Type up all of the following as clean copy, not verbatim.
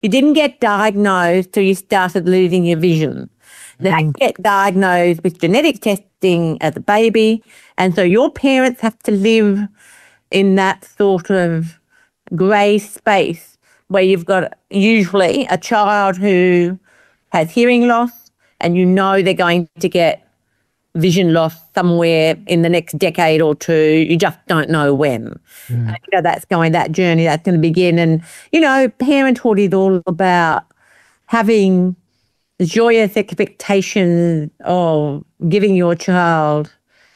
You didn't get diagnosed till you started losing your vision. They get diagnosed with genetic testing as a baby. And so your parents have to live in that sort of grey space where you've got usually a child who has hearing loss and you know they're going to get vision loss somewhere in the next decade or two. You just don't know when. That journey that's going to begin. And, parenthood is all about having joyous expectations of giving your child,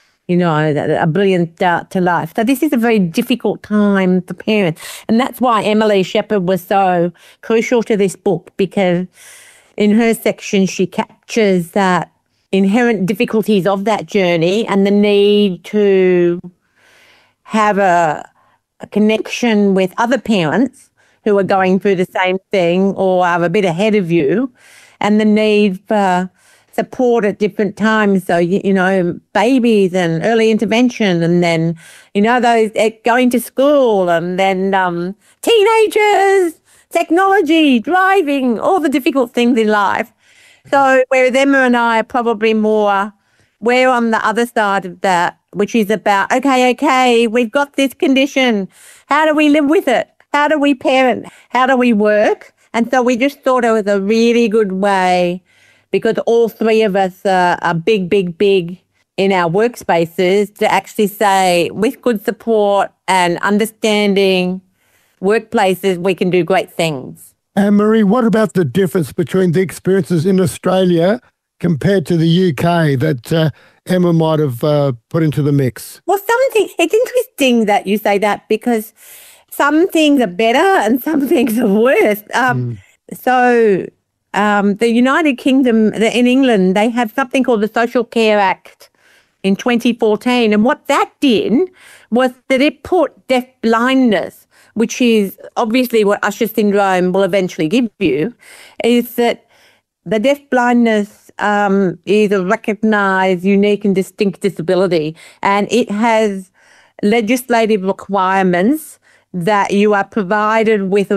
a brilliant start to life. So this is a very difficult time for parents. And that's why Emily Shepard was so crucial to this book, because in her section, she captures that inherent difficulties of that journey and the need to have a connection with other parents who are going through the same thing or are a bit ahead of you, and the need for support at different times. So, babies and early intervention, and then, those going to school, and then teenagers, technology, driving, all the difficult things in life. So whereas Emma and I are probably more, we're on the other side of that, which is about, okay, we've got this condition. How do we live with it? How do we parent? How do we work? And so we just thought it was a really good way, because all three of us are big in our workspaces, to actually say, with good support and understanding workplaces, we can do great things. Anne-Marie, what about the difference between the experiences in Australia compared to the UK that Emma might have put into the mix? Well, it's interesting that you say that, because some things are better and some things are worse. So the United Kingdom, in England, they have something called the Social Care Act in 2014. And what that did was that it put deaf blindness, which is obviously what Usher syndrome will eventually give you, is that the deaf blindness is a recognised, unique and distinct disability, and it has legislative requirements that you are provided with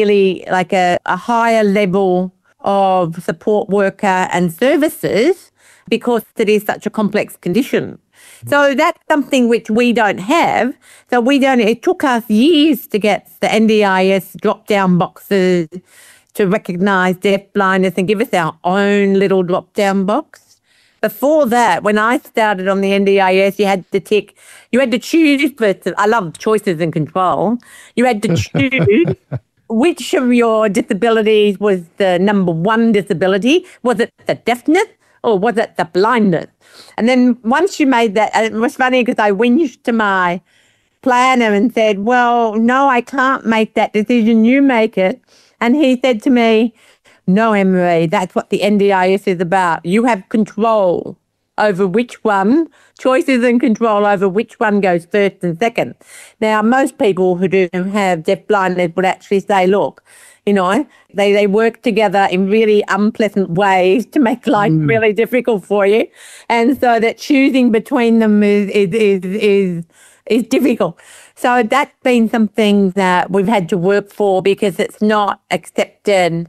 a higher level of support worker and services, because it is such a complex condition. So that's something which we don't have. So it took us years to get the NDIS drop-down boxes to recognise deaf blindness and give us our own little drop-down box. Before that, when I started on the NDIS, you had to choose, but I love choices and control. You had to choose which of your disabilities was the number one disability. Was it the deafness or was it the blindness? And then once you made that, it was funny because I whinged to my planner and said, well, no, I can't make that decision. You make it. And he said to me, no, Emery, that's what the NDIS is about. You have control over which one, choices and control over which one goes first and second. Now, most people who do have deaf blindness would actually say, look, they work together in really unpleasant ways to make life really difficult for you. And so that choosing between them is difficult. So that's been something that we've had to work for, because it's not accepted,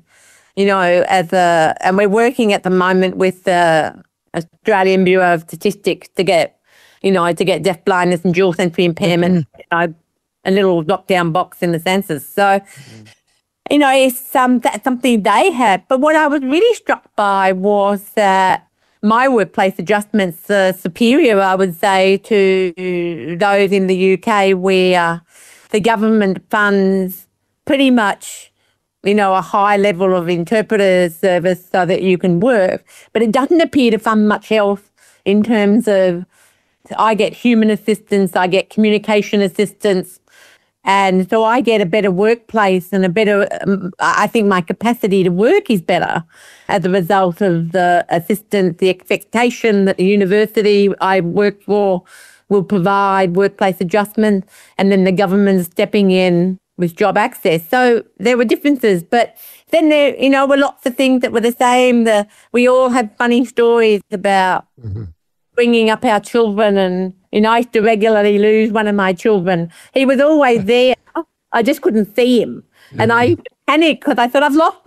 and we're working at the moment with the Australian Bureau of Statistics to get deaf blindness and dual sensory impairment, a little lockdown box in the census. So, it's that's something they have. But what I was really struck by was that my workplace adjustments are superior, I would say, to those in the UK, where the government funds pretty much, a high level of interpreter service so that you can work. But it doesn't appear to fund much else in terms of, I get human assistance, I get communication assistance, and so I get a better workplace and I think my capacity to work is better as a result of the assistance, the expectation that the university I work for will provide workplace adjustment, and then the government stepping in with job access. So there were differences, but then there, were lots of things that were the same. We all had funny stories about bringing up our children, and I used to regularly lose one of my children. He was always there. I just couldn't see him. And I used to panicked because I thought I've lost